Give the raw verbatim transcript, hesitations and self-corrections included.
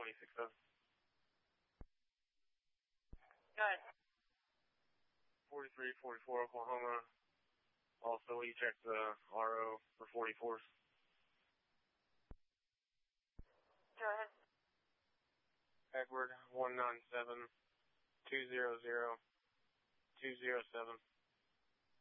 twenty-six seven. Go ahead. forty-three forty-four Oklahoma. Also, you check the R O for forty-fours. Go ahead. Edward one nine seven two zero zero two zero seven.